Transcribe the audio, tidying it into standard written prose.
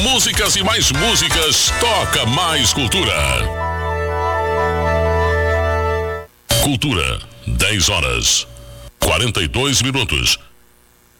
Músicas e mais músicas. Toca mais cultura. Cultura, 10 horas, 42 minutos.